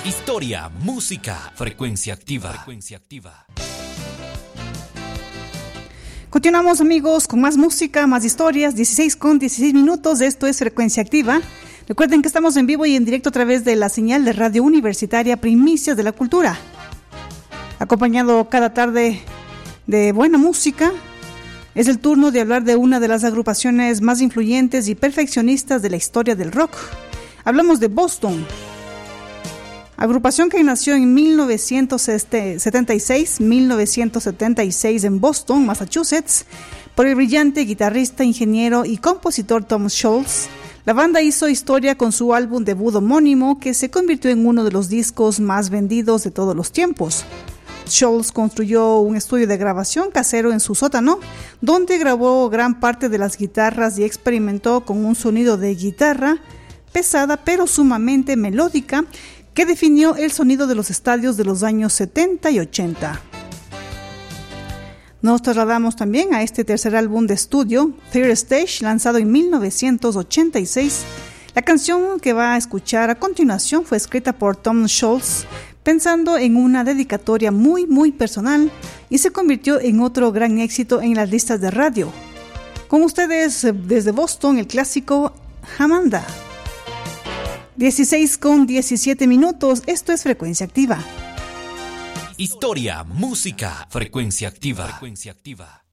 Historia, música, frecuencia activa. Frecuencia activa. Continuamos, amigos, con más música, más historias. 16 minutos. Esto es Frecuencia Activa. Recuerden que estamos en vivo y en directo a través de la señal de Radio Universitaria Primicias de la Cultura. Acompañado cada tarde de buena música. Es el turno de hablar de una de las agrupaciones más influyentes y perfeccionistas de la historia del rock. Hablamos de Boston. Agrupación que nació en 1976 en Boston, Massachusetts, por el brillante guitarrista, ingeniero y compositor Tom Scholz. La banda hizo historia con su álbum debut homónimo, que se convirtió en uno de los discos más vendidos de todos los tiempos. Scholz construyó un estudio de grabación casero en su sótano, donde grabó gran parte de las guitarras y experimentó con un sonido de guitarra pesada pero sumamente melódica, que definió el sonido de los estadios de los años 70 y 80. Nos trasladamos también a este tercer álbum de estudio, Third Stage, lanzado en 1986. La canción que va a escuchar a continuación fue escrita por Tom Scholz, pensando en una dedicatoria muy personal, y se convirtió en otro gran éxito en las listas de radio. Con ustedes desde Boston, el clásico Amanda. 16:17 minutos. Esto es Frecuencia Activa. Historia, música, frecuencia activa. Frecuencia activa.